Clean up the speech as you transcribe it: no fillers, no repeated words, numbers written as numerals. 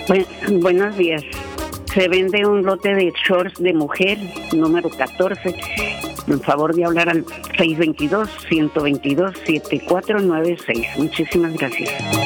Buenos días. Se vende un lote de shorts de mujer, número 14. En favor de hablar al 622-122-7496. Muchísimas gracias.